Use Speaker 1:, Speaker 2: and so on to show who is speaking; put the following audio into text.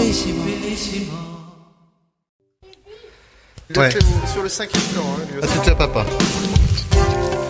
Speaker 1: Il a fait sur le 5e plan. Hein,
Speaker 2: Ah, c'était à papa.